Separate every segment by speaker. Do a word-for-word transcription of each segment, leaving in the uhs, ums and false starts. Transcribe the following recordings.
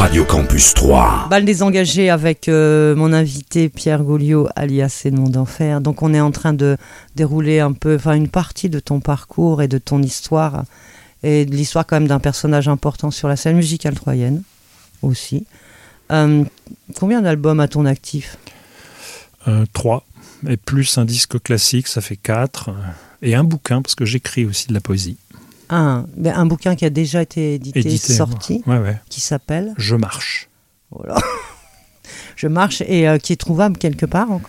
Speaker 1: Radio Campus trois.
Speaker 2: Bal des engagés avec euh, mon invité Pierre Gauliot, alias Edmond d'Enfer. Donc on est en train de dérouler un peu, enfin une partie de ton parcours et de ton histoire, et de l'histoire quand même d'un personnage important sur la scène musicale troyenne aussi. Euh, combien d'albums à ton actif ?
Speaker 3: euh, Trois, et plus un disque classique, ça fait quatre, et un bouquin, parce que j'écris aussi de la poésie.
Speaker 2: Un, ben un bouquin qui a déjà été édité,
Speaker 3: Édité,
Speaker 2: sorti,
Speaker 3: ouais, ouais.
Speaker 2: qui s'appelle
Speaker 3: Je marche.
Speaker 2: Voilà. Je marche, et euh, qui est trouvable quelque part encore ?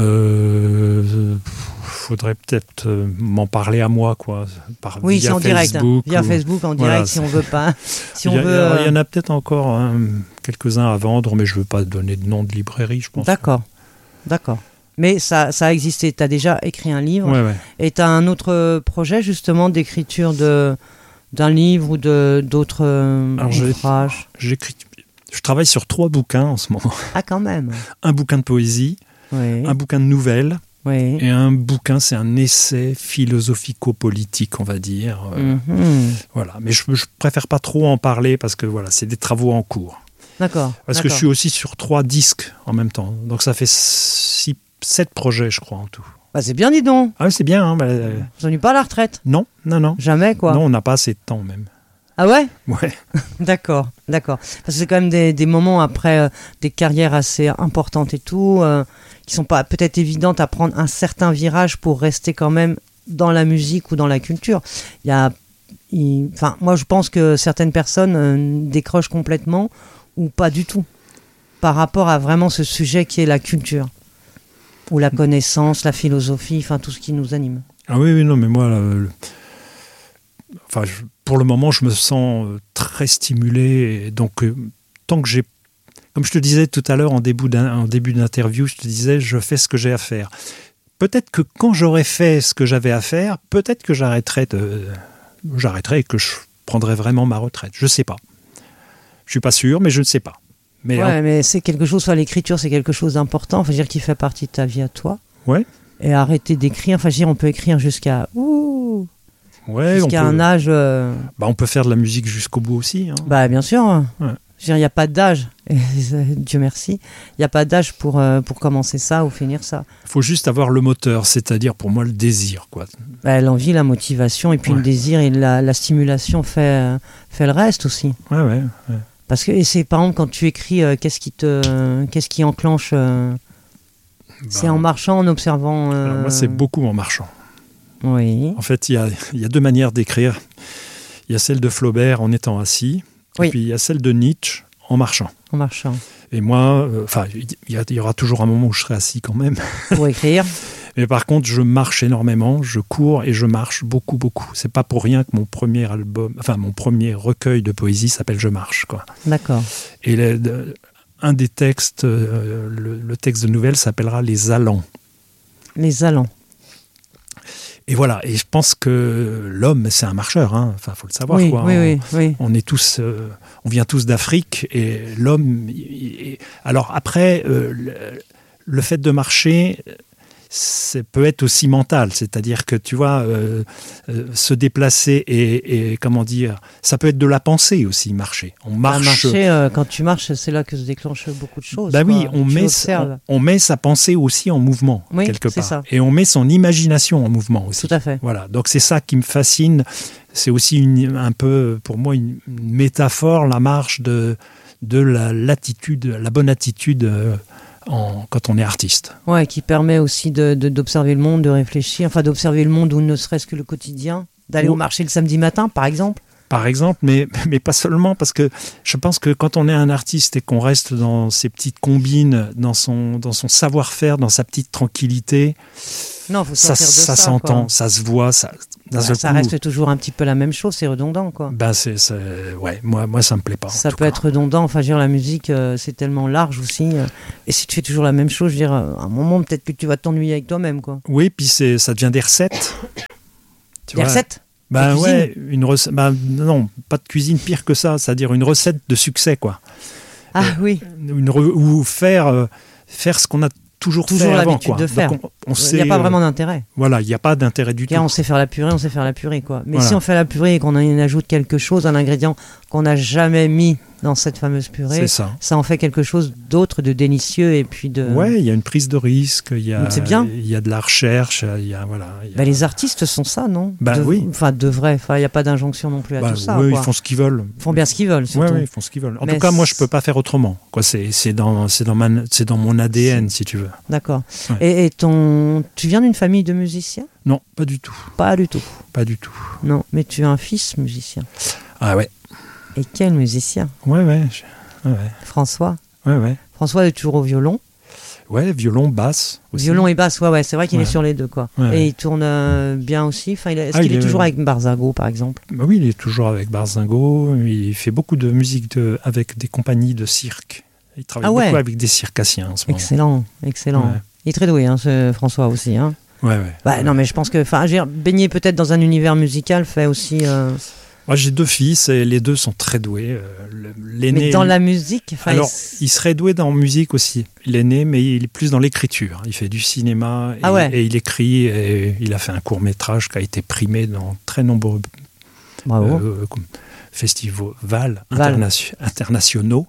Speaker 3: Euh, faudrait peut-être euh, m'en parler à moi, quoi. Par,
Speaker 2: oui,
Speaker 3: via
Speaker 2: c'est en direct.
Speaker 3: Facebook,
Speaker 2: Via
Speaker 3: ou...
Speaker 2: Facebook, en
Speaker 3: voilà,
Speaker 2: direct, si on veut pas. Si on
Speaker 3: il, y a,
Speaker 2: veut, euh...
Speaker 3: il y en a peut-être encore hein, quelques-uns à vendre, mais je veux pas donner de nom de librairie, je pense.
Speaker 2: D'accord, d'accord. Mais ça, ça a existé. Tu as déjà écrit un livre.
Speaker 3: Ouais, ouais.
Speaker 2: Et tu as un autre projet, justement, d'écriture de, d'un livre ou de, d'autres euh, ouvrages.
Speaker 3: J'écris. Je travaille sur trois bouquins en ce moment.
Speaker 2: Ah, quand même.
Speaker 3: Un bouquin de poésie,
Speaker 2: oui.
Speaker 3: un bouquin de nouvelles,
Speaker 2: oui.
Speaker 3: et un bouquin, c'est un essai philosophico-politique, on va dire. Euh,
Speaker 2: mm-hmm.
Speaker 3: Voilà. Mais je, je préfère pas trop en parler parce que voilà, c'est des travaux en cours.
Speaker 2: D'accord.
Speaker 3: Parce
Speaker 2: d'accord.
Speaker 3: que je suis aussi sur trois disques en même temps. Donc ça fait six, sept projets, je crois, en tout.
Speaker 2: Bah, c'est bien, dis donc.
Speaker 3: Ah oui, c'est bien. Hein, bah,
Speaker 2: euh... Vous n'en êtes pas à la retraite ?
Speaker 3: Non, non, non.
Speaker 2: Jamais, quoi.
Speaker 3: Non, on n'a pas assez de temps, même.
Speaker 2: Ah ouais ?
Speaker 3: Ouais.
Speaker 2: D'accord, d'accord. Parce que c'est quand même des, des moments après euh, des carrières assez importantes et tout, euh, qui sont pas peut-être évidentes à prendre un certain virage pour rester quand même dans la musique ou dans la culture. Il y a, il, enfin, moi je pense que certaines personnes euh, décrochent complètement ou pas du tout par rapport à vraiment ce sujet qui est la culture ou la connaissance, la philosophie, enfin tout ce qui nous anime.
Speaker 3: Ah oui, oui, non, mais moi, le... enfin, je... pour le moment, je me sens très stimulé. Et donc, euh, tant que j'ai, comme je te disais tout à l'heure en début, en début d'interview, je te disais, je fais ce que j'ai à faire. Peut-être que quand j'aurai fait ce que j'avais à faire, peut-être que j'arrêterai, de, j'arrêterai et que je prendrai vraiment ma retraite. Je ne sais pas. Je ne suis pas sûr, mais je ne sais pas. Mais,
Speaker 2: ouais,
Speaker 3: en...
Speaker 2: mais c'est quelque chose, enfin, l'écriture, c'est quelque chose d'important, enfin, dire, qui fait partie de ta vie à toi.
Speaker 3: Ouais.
Speaker 2: Et arrêter d'écrire, enfin, dire, on peut écrire jusqu'à... Ouh,
Speaker 3: ouais,
Speaker 2: jusqu'à
Speaker 3: on peut...
Speaker 2: un âge... Euh...
Speaker 3: Bah, on peut faire de la musique jusqu'au bout aussi. Hein.
Speaker 2: Bah, bien sûr. Ouais. Je veux dire, il n'y a pas d'âge, et, Dieu merci, il n'y a pas d'âge pour, euh, pour commencer ça ou finir ça.
Speaker 3: Il faut juste avoir le moteur, c'est-à-dire pour moi le désir, quoi.
Speaker 2: Bah, l'envie, la motivation, et puis ouais. le désir et la, la stimulation fait, fait le reste aussi.
Speaker 3: Ouais, ouais, ouais.
Speaker 2: Parce que, et c'est par exemple quand tu écris, euh, qu'est-ce qui te, qu'est-ce qui enclenche euh, bah, c'est en marchant, en observant. Euh...
Speaker 3: Alors moi, c'est beaucoup en marchant.
Speaker 2: Oui.
Speaker 3: En fait, il y a, il y a deux manières d'écrire. Il y a celle de Flaubert en étant assis, oui. et puis il y a celle de Nietzsche en marchant.
Speaker 2: En marchant.
Speaker 3: Et moi, enfin, euh, il, il y aura toujours un moment où je serai assis quand même.
Speaker 2: Pour écrire.
Speaker 3: Mais par contre, je marche énormément, je cours et je marche beaucoup, beaucoup. C'est pas pour rien que mon premier album, enfin mon premier recueil de poésie s'appelle Je marche, quoi.
Speaker 2: D'accord.
Speaker 3: Et le, de, un des textes, euh, le, le texte de nouvelle s'appellera Les Allants.
Speaker 2: Les Allants.
Speaker 3: Et voilà. Et je pense que l'homme, c'est un marcheur. Hein. Enfin, faut le savoir,
Speaker 2: oui,
Speaker 3: quoi.
Speaker 2: Oui,
Speaker 3: on,
Speaker 2: oui, oui.
Speaker 3: on est tous, euh, on vient tous d'Afrique et l'homme. Il, alors après, euh, le, le fait de marcher. Ça peut être aussi mental, c'est-à-dire que tu vois, euh, euh, se déplacer et, et comment dire, ça peut être de la pensée aussi, marcher. On marche.
Speaker 2: À marcher, euh, quand tu marches, c'est là que se déclenchent beaucoup de choses.
Speaker 3: Bah
Speaker 2: quoi.
Speaker 3: oui, on met, on, on met sa pensée aussi en mouvement,
Speaker 2: oui,
Speaker 3: quelque part.
Speaker 2: Ça.
Speaker 3: Et on met son imagination en mouvement aussi.
Speaker 2: Tout à fait.
Speaker 3: Voilà, donc c'est ça qui me fascine. C'est aussi une, un peu, pour moi, une, une métaphore, la marche de, de la l'attitude, la bonne attitude. Euh, En, quand on est artiste.
Speaker 2: Ouais, qui permet aussi de, de, d'observer le monde, de réfléchir, enfin d'observer le monde ou ne serait-ce que le quotidien, d'aller oh. au marché le samedi matin, par exemple.
Speaker 3: Par exemple, mais, mais pas seulement, parce que je pense que quand on est un artiste et qu'on reste dans ses petites combines, dans son, dans son savoir-faire, dans sa petite tranquillité,
Speaker 2: non, faut
Speaker 3: ça,
Speaker 2: de
Speaker 3: ça, ça
Speaker 2: quoi.
Speaker 3: s'entend, ça se voit, ça,
Speaker 2: bah, ça coup, reste toujours un petit peu la même chose, c'est redondant, quoi.
Speaker 3: Ben c'est, c'est, ouais, moi, moi ça me plaît pas.
Speaker 2: Ça peut
Speaker 3: cas.
Speaker 2: être redondant, enfin, je veux dire, la musique, euh, c'est tellement large aussi, euh, et si tu fais toujours la même chose, je veux dire, à un moment, peut-être que tu vas t'ennuyer avec toi-même, quoi.
Speaker 3: Oui, puis c'est, ça devient des recettes.
Speaker 2: Tu des vois, recettes
Speaker 3: Ben ouais, une recette, ben non, pas de cuisine pire que ça, c'est-à-dire une recette de succès, quoi.
Speaker 2: Ah euh, oui.
Speaker 3: Une re, ou faire, euh, faire ce qu'on a toujours,
Speaker 2: toujours
Speaker 3: fait
Speaker 2: l'habitude
Speaker 3: avant, quoi.
Speaker 2: de faire.
Speaker 3: Donc on, on
Speaker 2: il n'y a pas vraiment d'intérêt.
Speaker 3: Voilà, il n'y a pas d'intérêt du
Speaker 2: Car
Speaker 3: tout.
Speaker 2: On sait faire la purée, on sait faire la purée, quoi. Mais
Speaker 3: voilà.
Speaker 2: si on fait la purée et qu'on en ajoute quelque chose, un ingrédient qu'on n'a jamais mis dans cette fameuse purée,
Speaker 3: c'est ça.
Speaker 2: ça en fait quelque chose d'autre, de délicieux et puis de...
Speaker 3: Ouais, il y a une prise de risque, il y a,
Speaker 2: c'est bien.
Speaker 3: Il y a de la recherche, il y a, voilà. Il y a...
Speaker 2: Bah, les artistes sont ça, non?
Speaker 3: Bah,
Speaker 2: de...
Speaker 3: oui.
Speaker 2: Enfin, de vrai, enfin, il n'y a pas d'injonction non plus à
Speaker 3: bah,
Speaker 2: tout ça.
Speaker 3: Ouais,
Speaker 2: quoi.
Speaker 3: ils font ce qu'ils veulent.
Speaker 2: Ils font bien ce qu'ils veulent, surtout.
Speaker 3: Ouais, ouais, ils font ce qu'ils veulent. En
Speaker 2: Mais
Speaker 3: tout cas, moi, je
Speaker 2: c'est-
Speaker 3: peux pas faire autrement. Quoi, c'est, c'est, dans, c'est, dans ma, c'est dans mon A D N, si tu veux.
Speaker 2: D'accord.
Speaker 3: Ouais.
Speaker 2: Et, et ton... tu viens d'une famille de musiciens?
Speaker 3: Non, pas du tout.
Speaker 2: Pas du tout.
Speaker 3: Pas du tout.
Speaker 2: Non, mais tu as un fils musicien.
Speaker 3: Ah ouais.
Speaker 2: Et quel musicien?
Speaker 3: Ouais, ouais. je- Ouais, ouais.
Speaker 2: François.
Speaker 3: Ouais, ouais.
Speaker 2: François est toujours au violon.
Speaker 3: Ouais, violon, basse aussi.
Speaker 2: Violon et basse, ouais, ouais, c'est vrai qu'il
Speaker 3: Ouais.
Speaker 2: est sur les deux, quoi.
Speaker 3: Ouais,
Speaker 2: Et
Speaker 3: ouais.
Speaker 2: il tourne euh, bien aussi. Enfin, il est- est-ce
Speaker 3: Ah,
Speaker 2: qu'il
Speaker 3: il
Speaker 2: est,
Speaker 3: est-
Speaker 2: toujours avec Barzago, par exemple?
Speaker 3: Bah oui, il est toujours avec Barzingo. Il fait beaucoup de musique de, avec des compagnies de cirque. Il travaille
Speaker 2: Ah ouais.
Speaker 3: beaucoup avec des circassiens en ce moment.
Speaker 2: Excellent, excellent.
Speaker 3: Ouais.
Speaker 2: Il est très doué, hein, ce François aussi. Hein.
Speaker 3: Ouais, ouais.
Speaker 2: Bah, non, mais je pense que, enfin, je veux dire, baigner peut-être dans un univers musical fait aussi. euh,
Speaker 3: Moi, j'ai deux fils et les deux sont très doués. Euh, le- L'aîné,
Speaker 2: Mais dans la musique, enfin,
Speaker 3: alors,
Speaker 2: il-
Speaker 3: il serait doué dans la musique aussi. L'aîné, mais il est plus dans l'écriture. Il fait du cinéma et,
Speaker 2: Ah ouais.
Speaker 3: et il écrit. Et il a fait un court métrage qui a été primé dans très nombreux
Speaker 2: bravo.
Speaker 3: euh, comme festivals
Speaker 2: Val.
Speaker 3: internation- internationaux.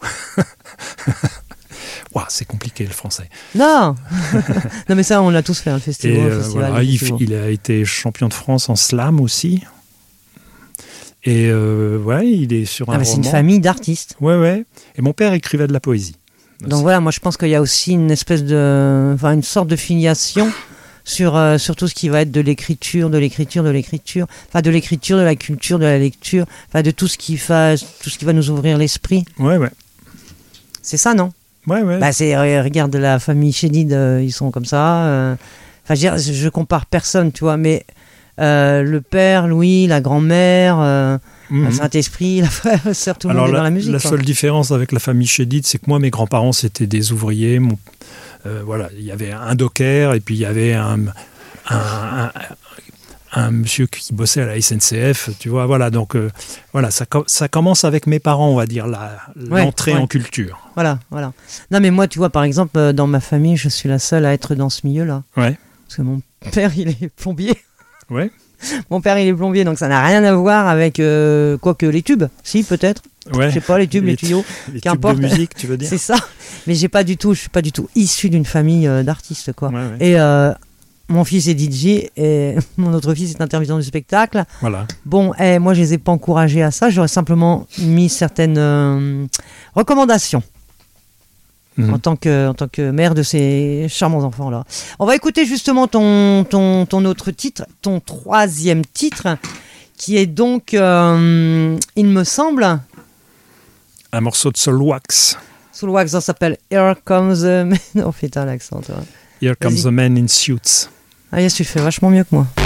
Speaker 3: Ouah, c'est compliqué le français.
Speaker 2: Non, non, mais ça, on l'a tous fait, hein, le
Speaker 3: Et
Speaker 2: festival. le
Speaker 3: euh,
Speaker 2: festival,
Speaker 3: voilà,
Speaker 2: le
Speaker 3: il,
Speaker 2: festival.
Speaker 3: il a été champion de France en slam aussi. Et euh, ouais, il est sur un
Speaker 2: Ah, mais c'est une
Speaker 3: roman.
Speaker 2: famille d'artistes.
Speaker 3: Ouais, ouais. Et mon père écrivait de la poésie.
Speaker 2: Donc voilà, moi je pense qu'il y a aussi une espèce de, enfin une sorte de filiation sur euh, sur tout ce qui va être de l'écriture, de l'écriture, de l'écriture, enfin de l'écriture, de la culture, de la lecture, enfin de tout ce qui va, tout ce qui va nous ouvrir l'esprit.
Speaker 3: Ouais, ouais.
Speaker 2: C'est ça, non?
Speaker 3: Ouais, ouais.
Speaker 2: Bah c'est, euh, regarde la famille Chédid, euh, ils sont comme ça. euh. Enfin, je, veux dire, je, je compare personne, tu vois, mais euh, le père, Louis, la grand-mère, euh,
Speaker 3: Mhm.
Speaker 2: le Saint-Esprit, la frère, la sœur, tout le
Speaker 3: Alors,
Speaker 2: monde est
Speaker 3: la,
Speaker 2: dans la musique.
Speaker 3: la
Speaker 2: quoi.
Speaker 3: seule différence avec la famille Chédid, c'est que moi, mes grands-parents, c'était des ouvriers. Mon, euh, voilà, il y avait un docker et puis il y avait un, un, un, un monsieur qui bossait à la S N C F. Tu vois, voilà. Donc, euh, voilà, ça, co- ça commence avec mes parents, on va dire, la,
Speaker 2: Ouais,
Speaker 3: l'entrée
Speaker 2: ouais.
Speaker 3: en culture.
Speaker 2: Voilà, voilà. Non, mais moi, tu vois, par exemple, euh, dans ma famille, je suis la seule à être dans ce milieu-là.
Speaker 3: Ouais,
Speaker 2: Parce que mon père, il est plombier.
Speaker 3: ouais,
Speaker 2: Mon père, il est plombier, donc ça n'a rien à voir avec, euh, quoique, les tubes. Si, peut-être.
Speaker 3: ouais.
Speaker 2: Je sais pas, les tubes, les,
Speaker 3: Les-
Speaker 2: tuyaux.
Speaker 3: Les tubes
Speaker 2: qu'importe.
Speaker 3: de musique, tu veux dire?
Speaker 2: C'est ça. Mais j'ai pas du tout, je suis pas du tout issu d'une famille euh, d'artistes, quoi.
Speaker 3: Ouais, ouais.
Speaker 2: Et euh, mon fils est D J et mon autre fils est intermittent du spectacle.
Speaker 3: Voilà.
Speaker 2: Bon, eh, moi, je les ai pas encouragés à ça. J'aurais simplement mis certaines euh, recommandations.
Speaker 3: Mhm.
Speaker 2: En tant, que, en tant que mère de ces charmants enfants-là. On va écouter justement ton, ton, ton autre titre, ton troisième titre, qui est donc, euh, il me semble,
Speaker 3: Un morceau de Soul Wax.
Speaker 2: sous le wax, ça s'appelle Here Comes the... Non, putain, l'accent, toi.
Speaker 3: Here comes
Speaker 2: Vas-y.
Speaker 3: the man in suits.
Speaker 2: Ah, yes, tu le fais vachement mieux que moi.